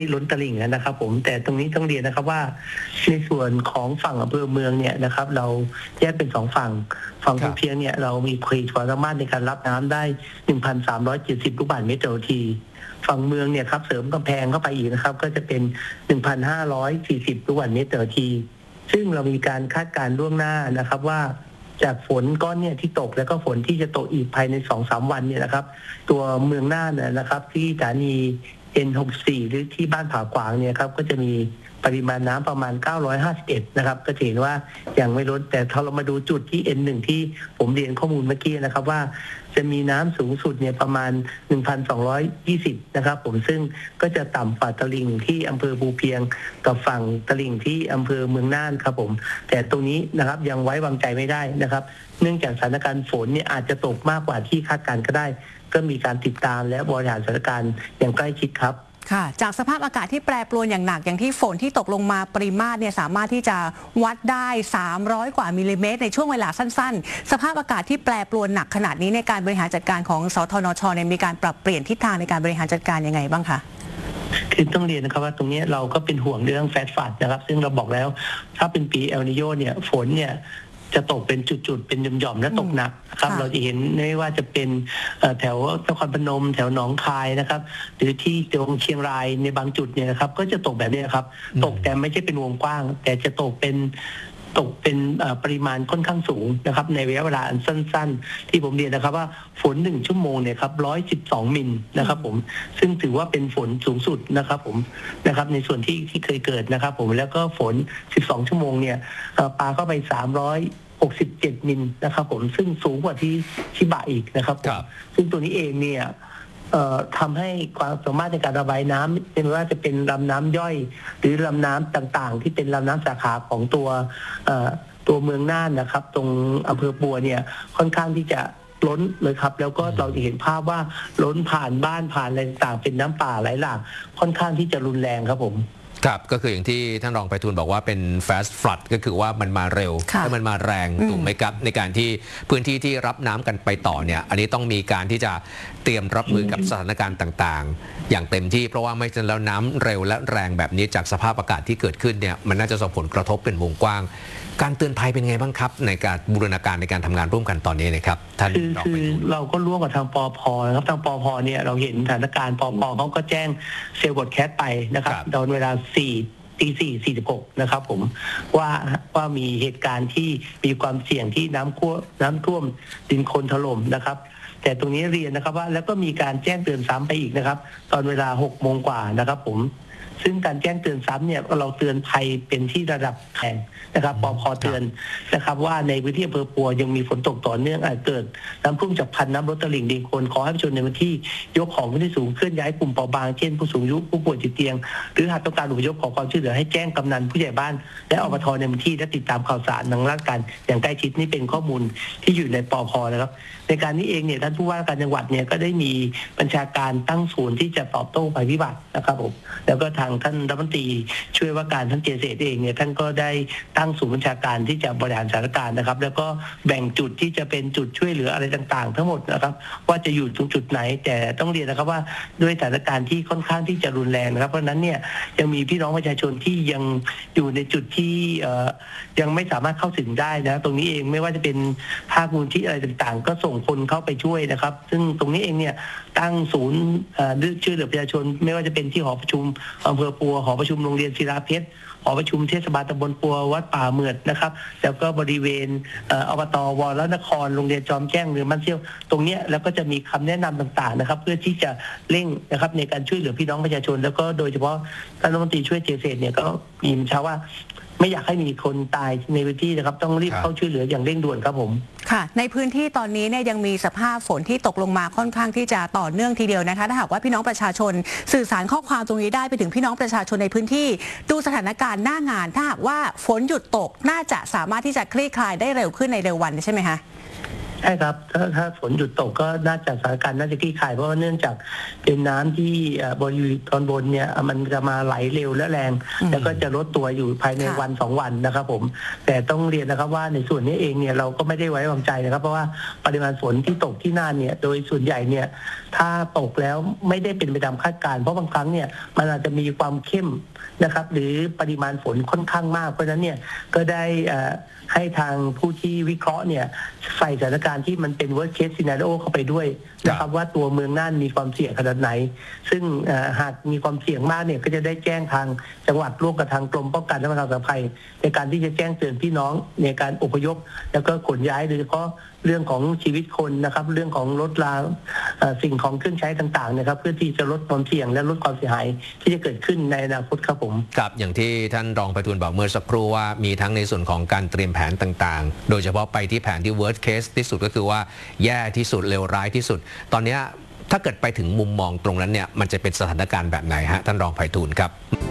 ล้นตลิ่งนะครับผมแต่ตรงนี้ต้องเรียนนะครับว่าในส่วนของฝั่งอำเภอเมืองเนี่ยนะครับเราแยกเป็น2ฝั่งภูเพียงเนี่ยเรามีความสามารถในการรับน้ำได้ 1,370 ลูกบาศก์เมตรต่อนาทีฝั่งเมืองเนี่ยครับเสริมกำแพงเข้าไปอีกนะครับก็จะเป็น 1,540 ลูกบาศก์เมตรต่อนาทีซึ่งเรามีการคาดการณ์ล่วงหน้านะครับว่าจากฝนก้อนเนี่ยที่ตกแล้วก็ฝนที่จะตกอีกภายใน 2-3 วันเนี่ยนะครับตัวเมืองน่านนะครับที่สถานี N64 หรือที่บ้านผากวางเนี่ยครับก็จะมีปริมาณน้ำประมาณ951นะครับก็เห็นว่ายังไม่ลดแต่ถ้าเรามาดูจุดที่ N1 ที่ผมเรียนข้อมูลเมื่อกี้นะครับว่าจะมีน้ำสูงสุดเนี่ยประมาณ 1,220 นะครับผมซึ่งก็จะต่ำกว่าตลิ่งที่อำเภอภูเพียงกับฝั่งตลิ่งที่อำเภอเมืองน่านครับผมแต่ตรงนี้นะครับยังไว้วางใจไม่ได้นะครับเนื่องจากสถานการณ์ฝนเนี่ยอาจจะตกมากกว่าที่คาดการณ์ก็ได้ก็มีการติดตามและบริหารสถานการณ์อย่างใกล้ชิดครับค่ะจากสภาพอากาศที่แปรปรวนอย่างหนักอย่างที่ฝนที่ตกลงมาปริมาตรเนี่ยสามารถที่จะวัดได้300 กว่ามิลลิเมตรในช่วงเวลาสั้นๆสภาพอากาศที่แปรปรวนหนักขนาดนี้ในการบริหารจัดการของสทนช.เนี่ยมีการปรับเปลี่ยนทิศทางในการบริหารจัดการยังไงบ้างคะคือต้องเรียนนะครับว่าตรงนี้เราก็เป็นห่วงเรื่องแฟตฟัดนะครับซึ่งเราบอกแล้วถ้าเป็นปีเอลนิโญเนี่ยฝนเนี่ยจะตกเป็นจุดๆเป็นหย่อมๆและตกหนักครับเราจะเห็นไม่ว่าจะเป็นแถวนครพนมแถวหนองคายนะครับหรือที่จังหวัดเชียงรายในบางจุดเนี่ยนะครับก็จะตกแบบนี้ครับตกแต่ไม่ใช่เป็นวงกว้างแต่จะตกเป็นปริมาณค่อนข้างสูงนะครับในระยะเวลาอันสั้นๆที่ผมเรียนนะครับว่าฝน1ชั่วโมงเนี่ยครับ112 มิลนะครับผมซึ่งถือว่าเป็นฝนสูงสุดนะครับผมนะครับในส่วนที่เคยเกิดนะครับผมแล้วก็ฝน12ชั่วโมงเนี่ยปาเข้าไป367 มิลนะครับผมซึ่งสูงกว่าที่ชิบะอีกนะครับซึ่งตัวนี้เองเนี่ยทำให้ความสามารถในการระบายน้ำไม่ว่าจะเป็นลำน้ำย่อยหรือลำน้ำต่างๆที่เป็นลำน้ำสาขาของตัวเมืองน่านนะครับตรงอำเภอปัวเนี่ยค่อนข้างที่จะล้นเลยครับแล้วก็เราจะเห็นภาพว่าล้นผ่านบ้านผ่านอะไรต่างๆเป็นน้ำป่าไหลหลากค่อนข้างที่จะรุนแรงครับผมครับก็คืออย่างที่ท่านรองไพฑูรย์บอกว่าเป็น fast flood ก็คือว่ามันมาเร็วและมันมาแรงถูกไหมครับในการที่พื้นที่ที่รับน้ำกันไปต่อเนี่ยอันนี้ต้องมีการที่จะเตรียมรับมือกับสถานการณ์ต่างๆอย่างเต็มที่เพราะว่าไม่เช่นแล้วน้ำเร็วและแรงแบบนี้จากสภาพอากาศที่เกิดขึ้นเนี่ยมันน่าจะส่งผลกระทบเป็นวงกว้างการเตือนภัยเป็นไงบ้างครับในการบูรณาการในการทำงานร่วมกันตอนนี้นะครับท่านรองไพฑูรย์เราก็ร่วมกับทางปพ.นะครับทางปพ.เนี่ยเราเห็นสถานการณ์ปพ.เขาก็แจ้งเซลล์บอดแคสต์ไปนะครับตอนเวลา4:46นะครับผมว่ามีเหตุการณ์ที่มีความเสี่ยงที่น้ำท่วมดินโคลนถล่มนะครับแต่ตรงนี้เรียนนะครับว่าแล้วก็มีการแจ้งเตือนซ้ำไปอีกนะครับตอนเวลา6 โมงกว่านะครับผมซึ่งการแจ้งเตือนซ้ำเนี่ยเราเตือนภัยเป็นที่ระดับแข่งนะครับปพ.เตือนนะครับว่าในพื้นที่อำเภอปัวยังมีฝนตกต่อเนื่องอาจเกิดน้ำท่วมฉับพลันน้ำล้นตลิ่งดินโคลนขอให้ประชาชนในพื้นที่ยกของขึ้นที่สูงเคลื่อนย้ายกลุ่มเปราะบางเช่นผู้สูงอายุผู้ป่วยติดเตียงหรือหากต้องการอพยพขอความช่วยเหลือให้แจ้งกำนันผู้ใหญ่บ้านและอบต.ในพื้นที่และติดตามข่าวสารทางราชการอย่างใกล้ชิดนี่เป็นข้อมูลที่อยู่ในปพ.นะครับในการนี้เองเนี่ยท่านผู้ว่าการจังหวัดเนี่ยก็ได้มีบัญชาการตั้งศูนย์ที่จะตอบโต้ภัยพิบัตินะครับผมแล้วก็ทางท่านรัฐมนตรีช่วยว่าการท่านเจษฎเองเนี่ยท่านก็ได้ตั้งศูนย์บัญชาการที่จะบริหารสถานการณ์นะครับแล้วก็แบ่งจุดที่จะเป็นจุดช่วยเหลืออะไรต่างๆทั้งหมดนะครับว่าจะอยู่ตรงจุดไหนแต่ต้องเรียนนะครับว่าด้วยสถานการณ์ที่ค่อนข้างที่จะรุนแรงนะครับเพราะนั้นเนี่ยยังมีพี่น้องประชาชนที่ยังอยู่ในจุดที่ยังไม่สามารถเข้าถึงได้นะตรงนี้เองไม่ว่าจะเป็นภาคมูลที่อะไรต่างๆก็ส่งคนเข้าไปช่วยนะครับซึ่งตรงนี้เองเนี่ยตั้งศูนย์ช่วยเหลือประชาชนไม่ว่าจะเป็นที่หอประชุมอำเภอปัวหอประชุมโรงเรียนศิลาเพชรหอประชุมเทศบาลตำบลปัววัดป่าเหมือดนะครับแล้วก็บริเวณอบต.วรนครโรงเรียนจอมแจ้งหรือมันเซี่ยวตรงนี้แล้วก็จะมีคำแนะนำต่างๆนะครับเพื่อที่จะเร่งนะครับในการช่วยเหลือพี่น้องประชาชนแล้วก็โดยเฉพาะท่านรัฐมนตรีช่วยเกษตรเนี่ยก็มีเช้าว่าไม่อยากให้มีคนตายในพื้นที่นะครับต้องรีบเข้าช่วยเหลืออย่างเร่งด่วนครับผมค่ะในพื้นที่ตอนนี้เนี่ยยังมีสภาพฝนที่ตกลงมาค่อนข้างที่จะต่อเนื่องทีเดียวนะคะถ้าหากว่าพี่น้องประชาชนสื่อสารข้อความตรงนี้ได้ไปถึงพี่น้องประชาชนในพื้นที่ดูสถานการณ์หน้างานถ้าหากว่าฝนหยุดตกน่าจะสามารถที่จะคลี่คลายได้เร็วขึ้นในเร็ววันใช่ไหมคะใช่ครับถ้าฝนหยุดตกก็น่าจะสถานการณ์น่าจะคลี่คลายเพราะว่าเนื่องจากเป็นน้ำที่บริเวณตอนบนเนี่ยมันจะมาไหลเร็วและแรงแล้วก็จะลดตัวอยู่ภายในวัน2 วันนะครับผมแต่ต้องเรียนนะครับว่าในส่วนนี้เองเนี่ยเราก็ไม่ได้ไว้วางใจนะครับเพราะว่าปริมาณฝนที่ตกที่น่านเนี่ยโดยส่วนใหญ่เนี่ยถ้าตกแล้วไม่ได้เป็นไปตามคาดการณ์เพราะบางครั้งเนี่ยมันอาจจะมีความเข้มนะครับหรือปริมาณฝนค่อนข้างมากเพราะฉะนั้นเนี่ยก็ได้ให้ทางผู้ที่วิเคราะห์เนี่ยใส่สถานการณ์ที่มันเป็น worst case scenario เข้าไปด้วยนะครับว่าตัวเมืองน่านมีความเสี่ยงขนาดไหนซึ่งหากมีความเสี่ยงมากเนี่ยก็จะได้แจ้งทางจังหวัดร่วมกับทางกรมป้องกันและบรรเทาสาธารณภัยในการที่จะแจ้งเตือนพี่น้องในการอพยพแล้วก็ขนย้ายโดยเฉพาะเรื่องของชีวิตคนนะครับเรื่องของรถราสิ่งของเครื่องใช้ต่างๆนะครับเพื่อที่จะลดความเสี่ยงและลดความเสียหายที่จะเกิดขึ้นในอนาคตครับผมครับอย่างที่ท่านรองไพฑูรย์บอกเมื่อสักครู่ว่ามีทั้งในส่วนของการเตรียมแผนต่างๆโดยเฉพาะไปที่แผนที่ worst case ที่สุดก็คือว่าแย่ที่สุดเลวร้ายที่สุดตอนนี้ถ้าเกิดไปถึงมุมมองตรงนั้นเนี่ยมันจะเป็นสถานการณ์แบบไหนฮะท่านรองไพฑูรย์ครับ